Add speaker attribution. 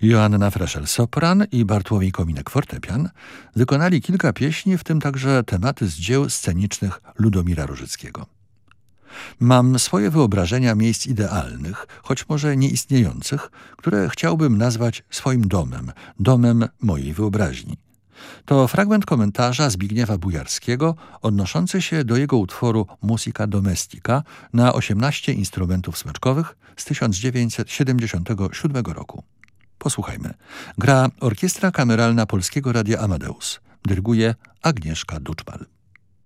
Speaker 1: Joanna Freszel sopran i Bartłomiej Kominek fortepian wykonali kilka pieśni, w tym także tematy z dzieł scenicznych Ludomira Różyckiego. Mam swoje wyobrażenia miejsc idealnych, choć może nieistniejących, które chciałbym nazwać swoim domem, domem mojej wyobraźni. To fragment komentarza Zbigniewa Bujarskiego odnoszący się do jego utworu Musica Domestica na 18 instrumentów smyczkowych z 1977 roku. Posłuchajmy. Gra Orkiestra Kameralna Polskiego Radia Amadeus. Dyryguje Agnieszka Duczmal.